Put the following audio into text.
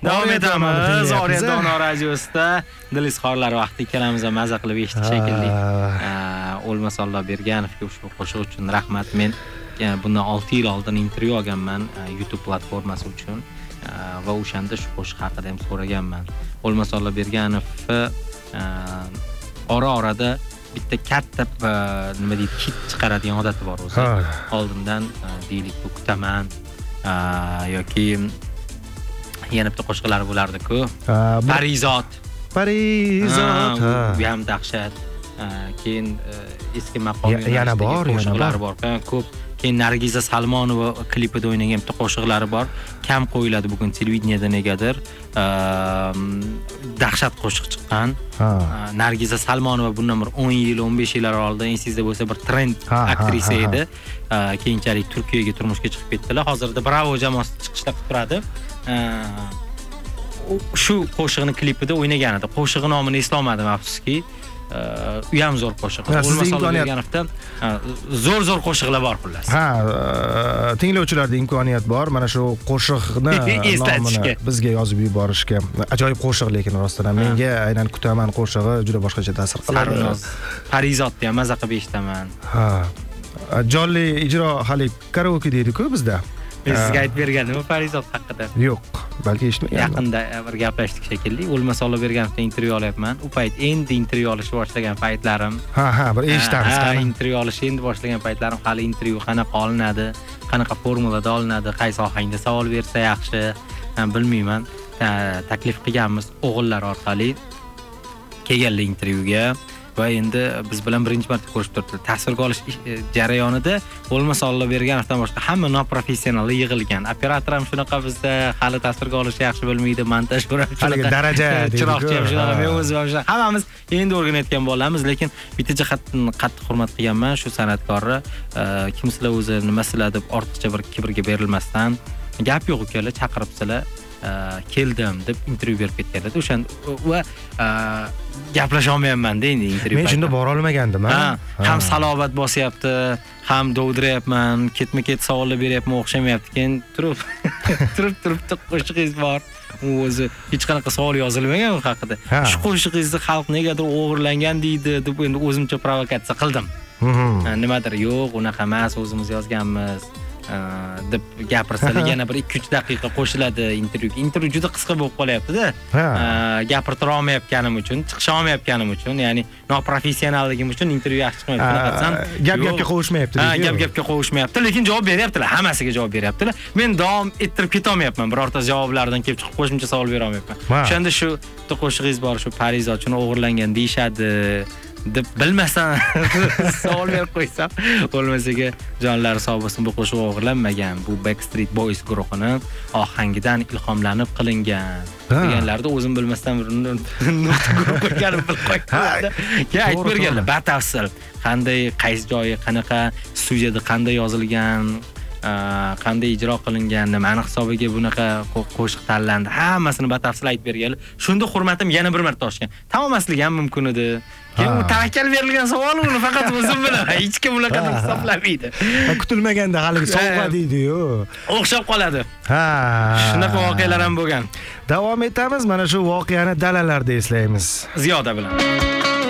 Davom etamiz. Oriyat Dono radiosida dil izhorlari vaqti ikkalamiz ham maza qilib eshitdik shekilli. O'lmas Alloh Berganovga ushbu qo'shiq uchun rahmat. Men bundan 6 yil oldin intervyu olganman YouTube platformasi uchun va o'shanda shu qo'shiq haqida ham so'raganman. O'lmas Alloh Berganovni ora-orada bitta katta nima deydi, hit chiqaradigan odati bor o'zi. Oldindan deylik bu kutaman yoki yana bitta qo'shiqlari bo'lardi-ku. Parizot. Bu ham dahshat. Keyin eski maqomlar yana bor. Ko'p. Keyin Nargiza Salmonova klipida o'ynagan bitta qo'shiqlari bor. Kam qo'yiladi bugun televideniyada negadir. Dahshat qo'shiq chiqqan. Nargiza Salmonova bundan bir 10 yil, 15 yillar oldin esingizda bo'lsa bir trend aktrisa edi. Keyinchalik Turkiyaga turmushga chiqib ketdilar. Hozirda Bravo jamoasi chiqishda qilib turadi. Shu qo'shiqni klipida o'ynagan edi. Qo'shig'i nomini eslolmadim, afsuski. U ham zo'r qo'shiq. O'lmas Alloh Berganovdan zo'r qo'shiqlar bor xullas. Tinglovchilarda imkoniyat bor. Mana shu qo'shiqni nomini bizga yozib yuborishga. Ajoyib qo'shiq, lekin rostdan ham menga aynan kutaman qo'shig'i juda boshqacha ta'sir qiladi. Parizotni ham maza qilib eshitaman. Jonli ijro hali karaoke deydi-ku bizda. Sizga aytib bergandim Parizot haqida. Yo'q, balki eshitmaganman. Yaqinda bir gaplashdik shekilli. O'lmas Alloh Berganovdan intervyu olyapman. U payt endi intervyu olishni boshlagan paytlarim. Bir eshitamiz qani. Intervyu olishni endi boshlagan paytlarim, hali intervyu qanaqa olinadi, qanaqa formulada olinadi, qaysi ohangda savol bersa yaxshi, bilmayman. Taklif qilganmiz o'g'illar orqali kelganlar intervyuga. Va endi biz bilan birinchi marta ko'rishib turibdi. Tasvirga olish jarayonida O'lmas Alloh Berganovdan boshqa hamma noprofessional yig'ilgan. Operator ham shunaqa, bizda hali tasvirga olish yaxshi bilmaydi, montaj ham shunaqa. Daraja deydi. Chiroqchi ham shunaqa, men o'zim ham shunaqa. Hammamiz endi o'rganayotgan bolamiz, lekin bitta jihatdan qattiq hurmat qilganman shu san'atkorni. Kim sizlar o'zi, nima sizlar deb ortiqcha bir kibrga berilmasdan, gap yo'q ukalar, chaqiribsizlar. Keldim deb intervyu berib ketganlar. O'shanda va gaplasha olmayapman-da endi intervyu. Men shunda bora olmagandim, ham salobat bosyapti, ham dovdirayapman, ketma-ket savollar beryapman, o'xshamayapti. Keyin turibdi qo'shig'ingiz bor. O'zi hech qanaqa savol yozilmagan u haqida. Shu qo'shig'ingizni xalq negadir o'g'irlangan deydi deb endi o'zimcha provokatsiya qildim. Nimadir yo'q, unaqa emas, o'zimiz yozganmiz deb gapirsalar yana bir 2-3 daqiqa qo'shiladi intervyuga. Intervyu juda qisqa bo'lib qolyapti-da. Gapirtira olmayotganim uchun, chiqisha olmayotganim uchun, ya'ni noprofessionalligim uchun intervyu yaxshi chiqmayapti. Qanaqasan? Gap-gapga qovushmayapti. Gap-gapga qovushmayapti, lekin javob beryaptilar, hammasiga javob beryaptilar. Men davom ettirib keta olmayapman, birorta javoblardan kelib chiqib qo'shimcha savol bera olmayapman. O'shanda shu qo'shig'ingiz bor, shu Parizot uchun o'g'irlangan deyshadi deb bilmasam savol berib qo'ysam, bo'lmasaga jonlari sog' bo'lsin, bu qo'shiq o'g'irlanmagan, bu Backstreet Boys guruhining ohangidan ilhomlanib qilingan deganlarda o'zim bilmasdan guruh qo'yganim bilib qo'ydim. Keyin aytib berganlar batafsil, qanday, qaysi joyi, qanaqa studiyada qanday yozilgan, qanday ijro qilingan, nimani hisobiga bunaqa qo'shiq tanlandi, hammasini batafsil aytib berganlar. Shunda hurmatim yana bir marta oshgan. Tamamosligi ham mumkin edi. Keyin u tavakkal berilgan savol, uni faqat o'zim bilaman. Hech kim unaqa deb hisoblamaydi. Kutilmaganda haligi sovg'a deydi-yu. O'xshab qoladi. Shunaqa voqealar ham bo'lgan. Davom etamiz, mana shu voqeani dalalarda eslaymiz. Ziyoda bilan.